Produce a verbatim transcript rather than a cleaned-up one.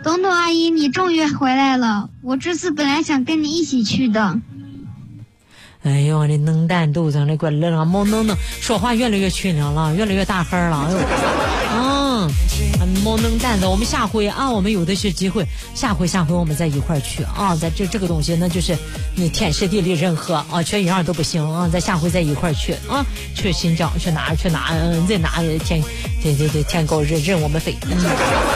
东东阿姨，你终于回来了，我这次本来想跟你一起去的。 哎呦，这能蛋肚子，那滚了，懵能能说话越来越缺氧了，越来越大黑了。哎呦，嗯，懵能蛋子，我们下回啊，我们有的是机会，下回下回我们再一块儿去啊。在这这个东西，那就是你天时地利人和啊，全一样都不行啊。咱下回再一块儿去啊，去新疆，去哪儿去哪儿，嗯，在哪天天天天天狗任任我们飞。嗯